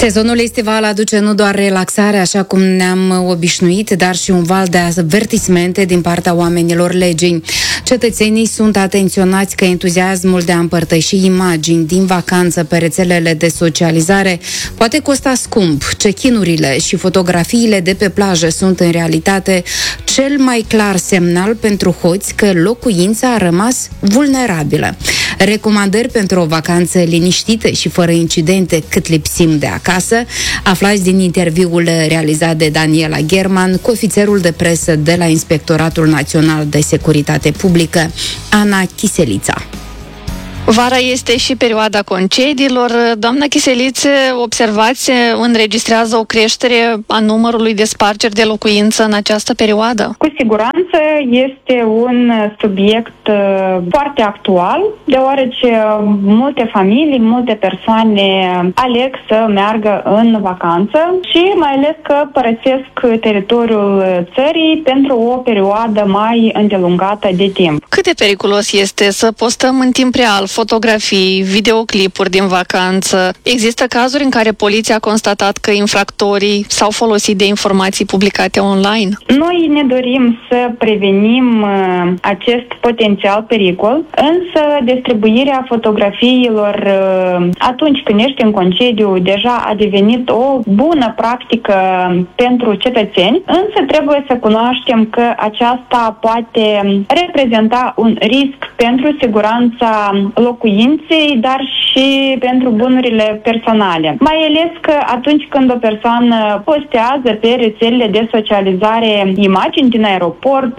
Sezonul estival aduce nu doar relaxare, așa cum ne-am obișnuit, dar și un val de avertismente din partea oamenilor legii. Cetățenii sunt atenționați că entuziasmul de a împărtăși imagini din vacanță pe rețelele de socializare poate costa scump. Check-in-urile și fotografiile de pe plajă sunt în realitate cel mai clar semnal pentru hoți că locuința a rămas vulnerabilă. Recomandări pentru o vacanță liniștită și fără incidente cât lipsim de acasă, aflați din interviul realizat de Daniela German cu ofițerul de presă de la Inspectoratul Național de Securitate Publică, Ana Chiselița. Vara este și perioada concediilor. Doamna Chiseliță, observați, înregistrează o creștere a numărului de spargeri de locuință în această perioadă? Cu siguranță este un subiect foarte actual, deoarece multe familii, multe persoane aleg să meargă în vacanță și mai ales că părăsesc teritoriul țării pentru o perioadă mai îndelungată de timp. Cât de periculos este să postăm în timp real fotografii, videoclipuri din vacanță? Există cazuri în care poliția a constatat că infractorii s-au folosit de informații publicate online? Noi ne dorim să prevenim acest potențial pericol, însă distribuirea fotografiilor atunci când ești în concediu deja a devenit o bună practică pentru cetățeni, însă trebuie să cunoaștem că aceasta poate reprezenta un risc pentru siguranța locuinței, dar și pentru bunurile personale. Mai ales că atunci când o persoană postează pe rețelele de socializare imagini din aeroport,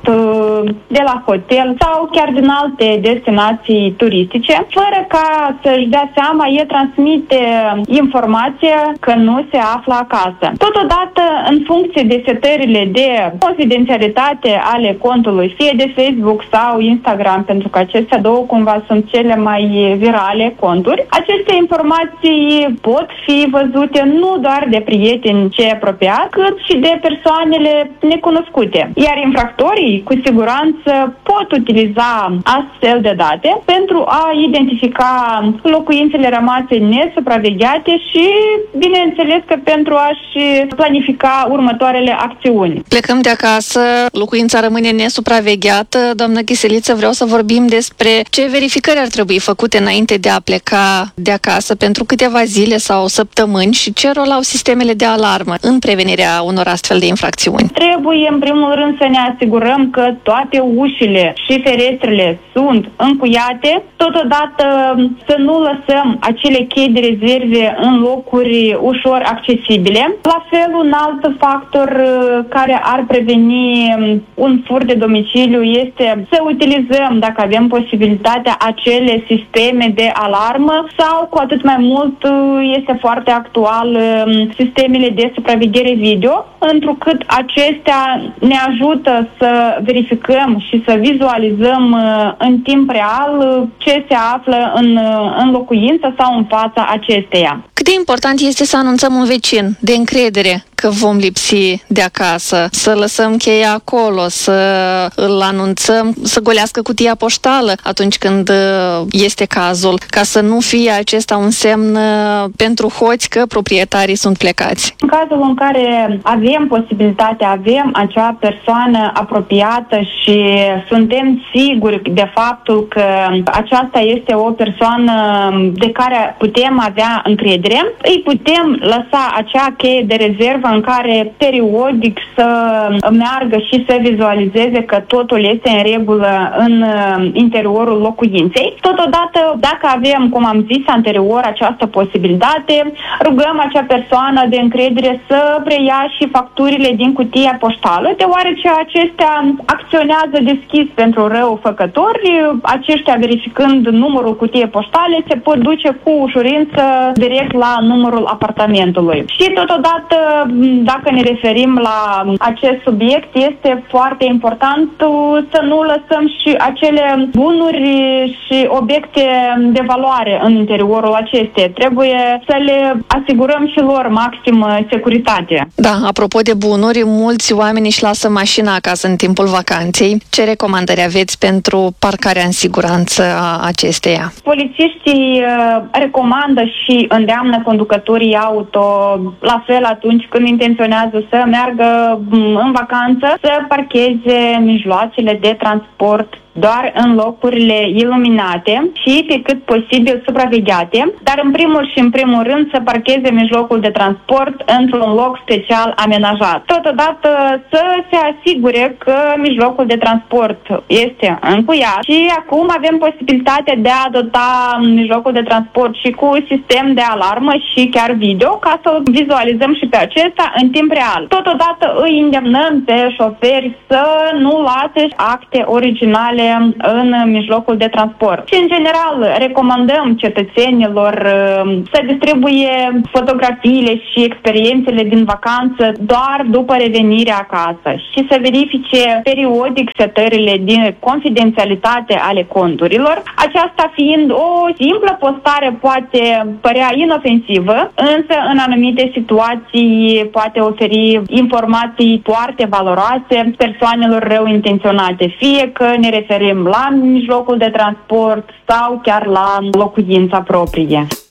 de la hotel sau chiar din alte destinații turistice, fără ca să-și dea seama, el transmite informația că nu se află acasă. Totodată, în funcție de setările de confidențialitate ale contului, fie de Facebook sau Instagram, pentru că acestea două cumva sunt cele mai virale conturi, aceste informații pot fi văzute nu doar de prieteni cei apropiați, cât și de persoanele necunoscute. Iar infractorii, cu siguranță, pot utiliza astfel de date pentru a identifica locuințele rămase nesupravegheate și, bineînțeles, că pentru a-și planifica următoarele acțiuni. Plecăm de acasă, locuința rămâne nesupravegheată. Doamnă Chiseliță, vreau să vorbim despre ce verificări ar trebui făcute înainte de a pleca de acasă, pentru câteva zile sau săptămâni, și ce rol au sistemele de alarmă în prevenirea unor astfel de infracțiuni? Trebuie, în primul rând, să ne asigurăm că toate ușile și ferestrele sunt încuiate, totodată să nu lăsăm acele chei de rezerve în locuri ușor accesibile. La fel, un alt factor care ar preveni un furt de domiciliu este să utilizăm, dacă avem posibilitatea, acele sisteme de alarmă sau, cu atât mai mult, este foarte actual sistemele de supraveghere video, întrucât acestea ne ajută să verificăm și să vizualizăm în timp real ce se află în locuință sau în fața acesteia. Cât de important este să anunțăm un vecin de încredere că vom lipsi de acasă, să lăsăm cheia acolo, să îl anunțăm, să golească cutia poștală atunci când este cazul, ca să nu fie acesta un semn pentru hoți că proprietarii sunt plecați. În cazul în care avem posibilitatea, avem acea persoană apropiată și suntem siguri de faptul că aceasta este o persoană de care putem avea încredere, îi putem lăsa acea cheie de rezervă în care periodic să meargă și să vizualizeze că totul este în regulă în interiorul locuinței. Totodată, dacă avem, cum am zis anterior, această posibilitate, rugăm acea persoană de încredere să preia și facturile din cutia poștală, deoarece acestea acționează deschis pentru răufăcători. Aceștia, verificând numărul cutiei poștale, se pot duce cu ușurință direct la numărul apartamentului. Și totodată dacă ne referim la acest subiect, este foarte important să nu lăsăm și acele bunuri și obiecte de valoare în interiorul acesteia. Trebuie să le asigurăm și lor maximă securitate. Da, apropo de bunuri, mulți oameni își lasă mașina acasă în timpul vacanței. Ce recomandări aveți pentru parcarea în siguranță a acesteia? Polițiștii recomandă și îndeamnă conducătorii auto, la fel atunci când intenționează să meargă în vacanță, să parcheze mijloacele de transport doar în locurile iluminate și pe cât posibil supravegheate, dar în primul rând să parcheze mijlocul de transport într-un loc special amenajat. Totodată să se asigure că mijlocul de transport este încuiat și acum avem posibilitatea de a dota mijlocul de transport și cu sistem de alarmă și chiar video ca să vizualizăm și pe acesta în timp real. Totodată îi îndemnăm pe șoferi să nu lase acte originale în mijlocul de transport. Și în general recomandăm cetățenilor să distribuie fotografiile și experiențele din vacanță doar după revenirea acasă și să verifice periodic setările din confidențialitate ale conturilor. Aceasta fiind o simplă postare poate părea inofensivă, însă în anumite situații poate oferi informații foarte valoroase persoanelor rău intenționate, fie că ne referim la mijlocul de transport sau chiar la locuința proprie.